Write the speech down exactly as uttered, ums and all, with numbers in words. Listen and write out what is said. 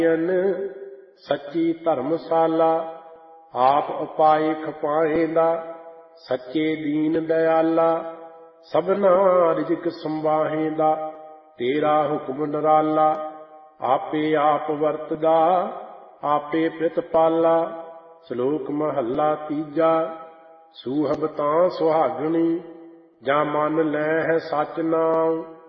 ਸੱਚੀ ਧਰਮਸ਼ਾਲਾ ਆਪ ਉਪਾਏ ਖਪਾਏਂਦਾ ਸੱਚੇ ਦੀਨ ਦਇਆਲਾ ਸਭਨਾ ਰਿਜ਼ਕ ਸੰਵਾਹੇਂਦਾ ਤੇਰਾ ਹੁਕਮ ਨਿਰਾਲਾ ਆਪੇ ਆਪ ਵਰਤਦਾ ਆਪੇ ਪ੍ਰਿਤਪਾਲਾ। ਸ਼ਲੋਕ ਮਹੱਲਾ ਤੀਜਾ। ਸੂਹਬ ਤਾਂ ਸੁਹਾਗਣੀ ਜਾਂ ਮਨ ਲੈ ਹੈ ਸਚ ਨਾਮ